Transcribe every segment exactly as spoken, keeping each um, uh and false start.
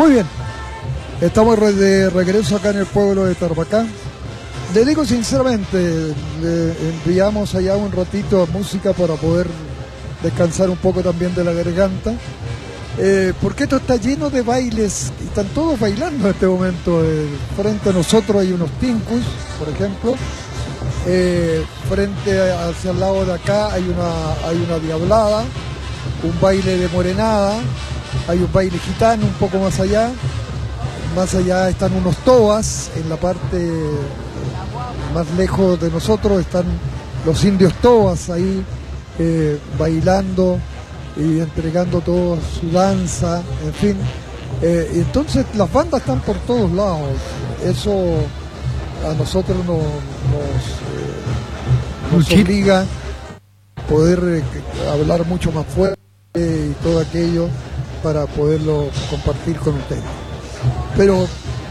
Muy bien, estamos de regreso acá en el pueblo de Tarapacá. Le digo sinceramente, le enviamos allá un ratito a música para poder descansar un poco también de la garganta, eh, porque esto está lleno de bailes, y están todos bailando en este momento. Eh, frente a nosotros hay unos tincus, por ejemplo, eh, frente hacia el lado de acá hay una, hay una diablada, un baile de morenada, hay un baile gitano un poco más allá, más allá están unos tobas, en la parte más lejos de nosotros están los indios tobas ahí eh, bailando y entregando toda su danza, en fin. Eh, entonces las bandas están por todos lados, eso a nosotros nos, nos, eh, nos obliga a poder eh, hablar mucho más fuerte y todo aquello para poderlo compartir con ustedes. Pero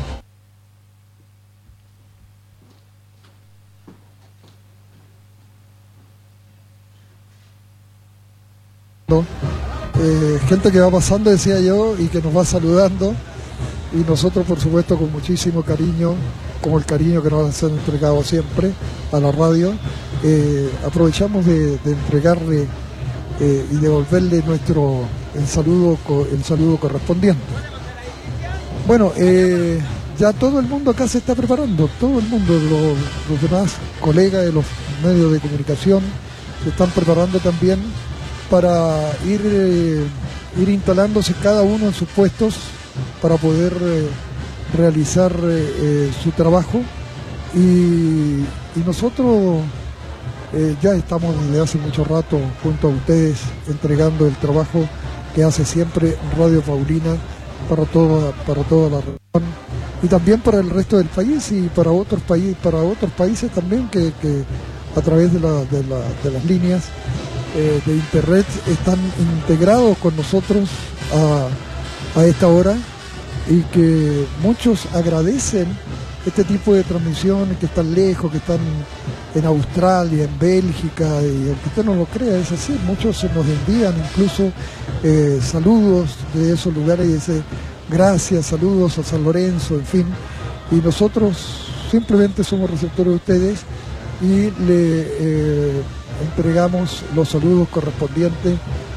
eh, gente que va pasando, decía yo, y que nos va saludando, y nosotros por supuesto con muchísimo cariño, como el cariño que nos han entregado siempre a la radio, eh, aprovechamos de, de entregarle eh, y devolverle nuestro el saludo el saludo correspondiente. Bueno, eh, ya todo el mundo acá se está preparando, todo el mundo, los, los demás colegas de los medios de comunicación se están preparando también para ir, eh, ir instalándose cada uno en sus puestos para poder eh, realizar eh, eh, su trabajo, y, y nosotros eh, ya estamos desde hace mucho rato junto a ustedes entregando el trabajo que hace siempre Radio Paulina para toda, para toda la región y también para el resto del país y para otros países, para otros países también que, que a través de, la, de, la, de las líneas eh, de internet están integrados con nosotros a, a esta hora, y que muchos agradecen este tipo de transmisiones, que están lejos, que están en Australia, en Bélgica, y aunque usted no lo crea, es así, muchos se nos envían incluso eh, saludos de esos lugares y dice gracias, saludos a San Lorenzo, en fin, y nosotros simplemente somos receptores de ustedes y le eh, entregamos los saludos correspondientes